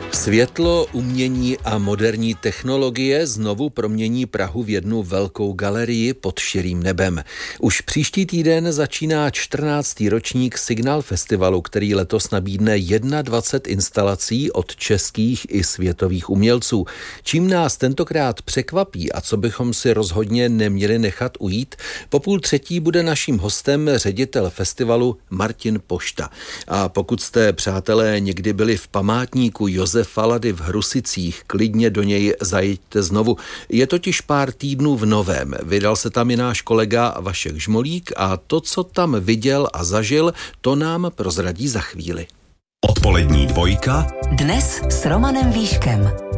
Světlo, umění a moderní technologie znovu promění Prahu v jednu velkou galerii pod širým nebem. Už příští týden začíná 14. ročník Signál festivalu, který letos nabídne 21 instalací od českých i světových umělců. Čím nás tentokrát překvapí a co bychom si rozhodně neměli nechat ujít, po 2:30 bude naším hostem ředitel festivalu Martin Pošta. A pokud jste, přátelé, někdy byli v památníku Josefa Lady v Hrusicích, klidně do něj zajďte znovu. Je totiž pár týdnů v novém. Vydal se tam i náš kolega Vašek Žmolík a to, co tam viděl a zažil, to nám prozradí za chvíli. Odpolední dvojka. Dnes s Romanem Víškem.